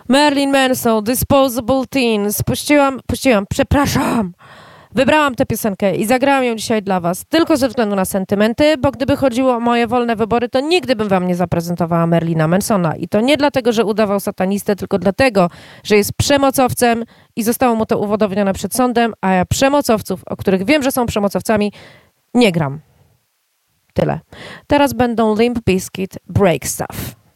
Marilyn Manson, Disposable Teens. Przepraszam. Wybrałam tę piosenkę i zagrałam ją dzisiaj dla was tylko ze względu na sentymenty, bo gdyby chodziło o moje wolne wybory, to nigdy bym wam nie zaprezentowała Marilyna Mansona. I to nie dlatego, że udawał satanistę, tylko dlatego, że jest przemocowcem i zostało mu to udowodnione przed sądem, a ja przemocowców, o których wiem, że są przemocowcami, nie gram. Tyle. Teraz będą Limp Bizkit, Break Stuff.